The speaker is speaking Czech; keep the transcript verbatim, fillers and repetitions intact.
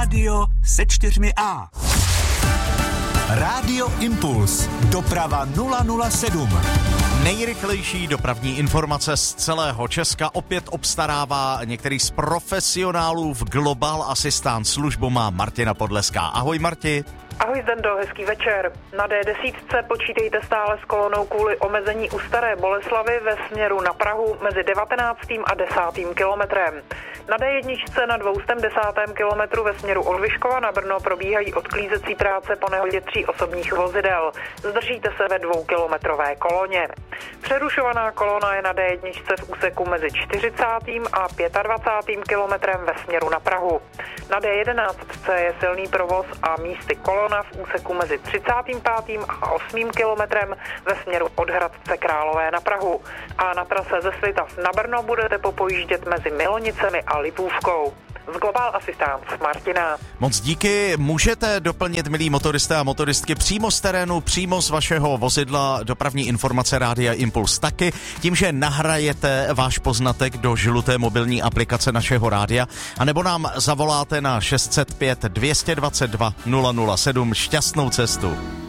Rádio se čtyřmi A. Rádio Impuls. Doprava nula nula sedm. Nejrychlejší dopravní informace z celého Česka opět obstarává některý z profesionálů v Global Assistance. Službu má Martina Podleská. Ahoj Marti. Ahoj Zdendo, hezký večer. Na D deset počítejte stále s kolonou kvůli omezení u Staré Boleslavi ve směru na Prahu mezi devatenáctým a desátým kilometrem. Na D jedna na dvěstě deset kilometru ve směru od Vyškova na Brno probíhají odklízecí práce po nehodě tří osobních vozidel. Zdržíte se ve dvoukilometrové koloně. Přerušovaná kolona je na D jedna v úseku mezi čtyřicátým a dvacátým pátým kilometrem ve směru na Prahu. Na D jedenáct je silný provoz a místy kolona v úseku mezi třicátým pátým a osmým kilometrem ve směru od Hradce Králové na Prahu. A na trase ze Svitav na Brno budete popojíždět mezi Milonicemi a Lipůvkou. Z Global Assistance Martina. Moc díky. Můžete doplnit, milí motoristé a motoristky, přímo z terénu, přímo z vašeho vozidla dopravní informace Rádia Impuls taky, tím, že nahrajete váš poznatek do žluté mobilní aplikace našeho rádia, anebo nám zavoláte na šest set pět dvě dvacet dva nula nula sedm. Šťastnou cestu.